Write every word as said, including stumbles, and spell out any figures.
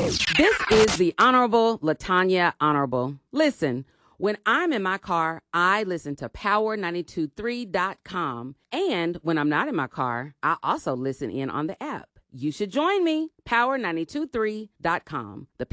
This is the Honorable Latanya Honorable. Listen, when I'm in my car, I listen to power nine two three dot com. And when I'm not in my car, I also listen in on the app. You should join me, power nine two three dot com. The